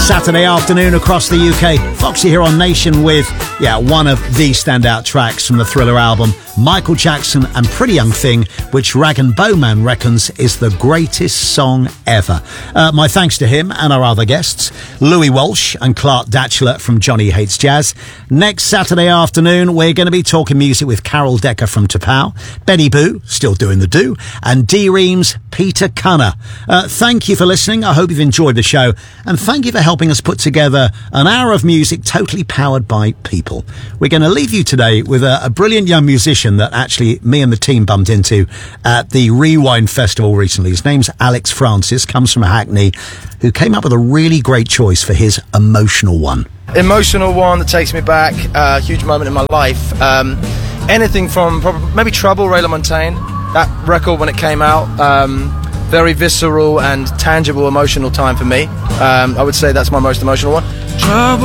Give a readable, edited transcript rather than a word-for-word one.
Saturday afternoon across the UK. Foxy here on Nation with, one of the standout tracks from the Thriller album, Michael Jackson and Pretty Young Thing, which Rag and Bowman reckons is the greatest song ever. My thanks to him and our other guests, Louis Walsh and Clark Datchler from Johnny Hates Jazz. Next Saturday afternoon, we're going to be talking music with Carol Decker from Tapau, Benny Boo, still doing the do, and D-Ream's Peter Cunner. Thank you for listening. I hope you've enjoyed the show, and thank you for helping us put together an hour of music totally powered by people. We're going to leave you today with a brilliant young musician that actually me and the team bumped into at the Rewind Festival recently. His name's Alex Francis, comes from Hackney, who came up with a really great choice for his emotional one. Emotional one that takes me back, a huge moment in my life. Anything from maybe Trouble, Ray LaMontagne. That record when it came out, very visceral and tangible emotional time for me. I would say that's my most emotional one. Trouble.